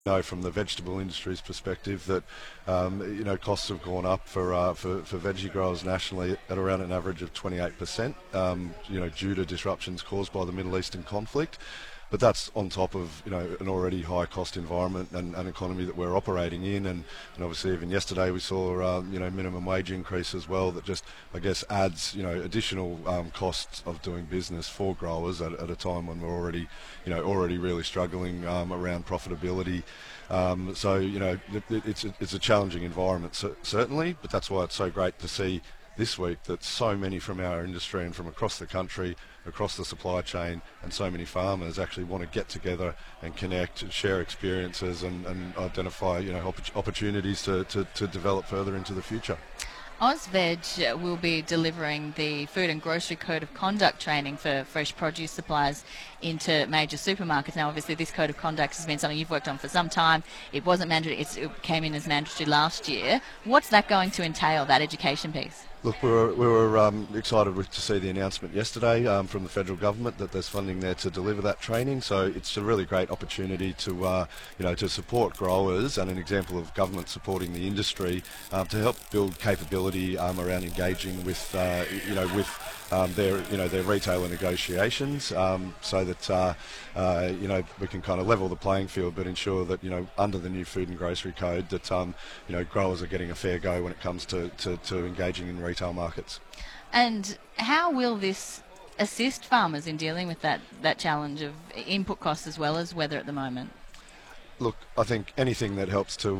know from the vegetable industry's perspective that costs have gone up for veggie growers nationally at around an average of 28%. Due to disruptions caused by the Middle Eastern conflict. But that's on top of an already high cost environment and an economy that we're operating in, and obviously even yesterday we saw minimum wage increase as well. That just adds additional costs of doing business for growers at a time when we're already really struggling around profitability. It's a challenging environment certainly, but that's why it's so great to see this week that so many from our industry and from across the country, across the supply chain, and so many farmers actually want to get together and connect and share experiences and identify opportunities to develop further into the future. AusVeg will be delivering the Food and Grocery Code of Conduct training for fresh produce suppliers into major supermarkets. Now, obviously, this Code of Conduct has been something you've worked on for some time. It wasn't mandatory. It came in as mandatory last year. What's that going to entail, that education piece? Look, we were excited to see the announcement yesterday from the federal government that there's funding there to deliver that training. So it's a really great opportunity to support growers and an example of government supporting the industry to help build capability around engaging with their retailer negotiations, so that we can kind of level the playing field, but ensure that under the new Food and Grocery Code that growers are getting a fair go when it comes to engaging in retail markets. And how will this assist farmers in dealing with that challenge of input costs as well as weather at the moment? Look, I think anything that helps to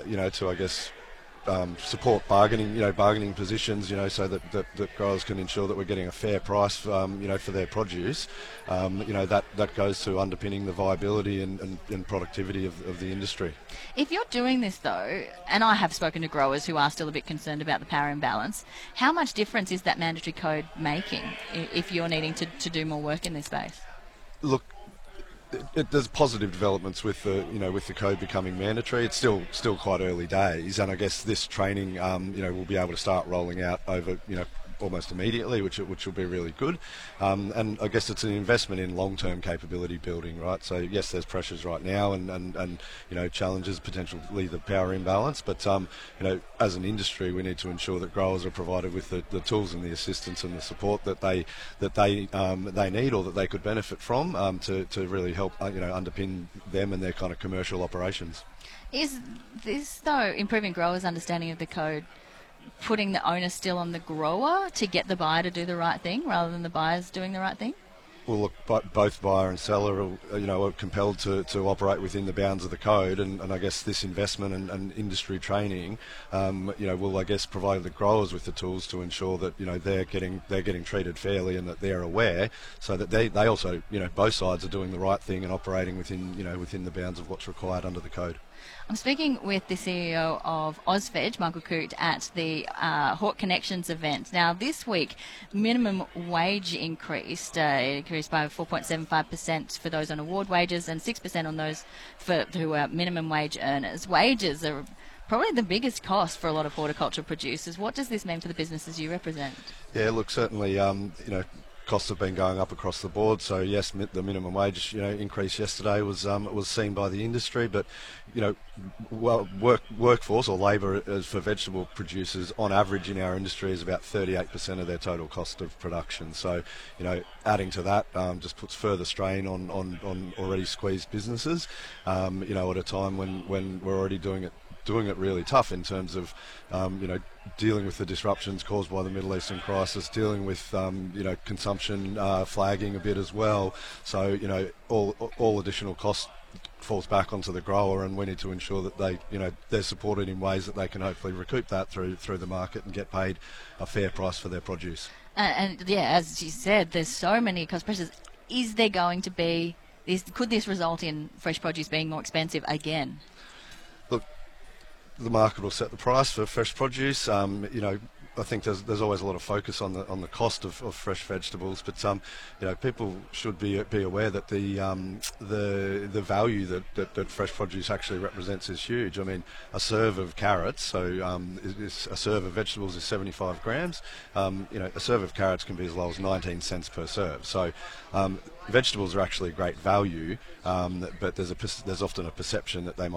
support bargaining positions, so that growers can ensure that we're getting a fair price, for their produce. That goes to underpinning the viability and productivity of the industry. If you're doing this though, and I have spoken to growers who are still a bit concerned about the power imbalance, how much difference is that mandatory code making if you're needing to do more work in this space? Look, there's positive developments with the code becoming mandatory. It's still quite early days, and I guess this training we'll be able to start rolling out over almost immediately, which will be really good. And I guess it's an investment in long-term capability building, right? So yes, there's pressures right now and challenges, potentially the power imbalance, but as an industry we need to ensure that growers are provided with the tools and the assistance and the support that they need or that they could benefit from to really help underpin them and their kind of commercial operations. Is this though improving growers' understanding of the code putting the onus still on the grower to get the buyer to do the right thing rather than the buyers doing the right thing? Well, look, both buyer and seller are compelled to operate within the bounds of the code, and I guess this investment and industry training, will provide the growers with the tools to ensure that they're getting treated fairly and that they're aware, so that they also both sides are doing the right thing and operating within the bounds of what's required under the code. I'm speaking with the CEO of AusVeg, Michael Coote, at the Hawke Connections event. Now, this week, minimum wage increased. It increased by 4.75% for those on award wages and 6% on those who are minimum wage earners. Wages are probably the biggest cost for a lot of horticultural producers. What does this mean for the businesses you represent? Yeah, look, certainly, costs have been going up across the board. So yes, the minimum wage increase yesterday was seen by the industry, but workforce or labour for vegetable producers on average in our industry is about 38% of their total cost of production. So adding to that just puts further strain on already squeezed businesses. At a time when we're already doing it really tough in terms of dealing with the disruptions caused by the Middle Eastern crisis, dealing with consumption flagging a bit as well. So all additional cost falls back onto the grower, and we need to ensure that they're supported in ways that they can hopefully recoup that through the market and get paid a fair price for their produce. And yeah, as you said, there's so many cost pressures. Is there going to be could this result in fresh produce being more expensive again? Look, the market will set the price for fresh produce. I think there's always a lot of focus on the cost of fresh vegetables, but people should be aware that the value that fresh produce actually represents is huge. I mean, a serve of carrots, a serve of vegetables is 75 grams. A serve of carrots can be as low as 19 cents per serve. So vegetables are actually a great value, but there's often a perception that they might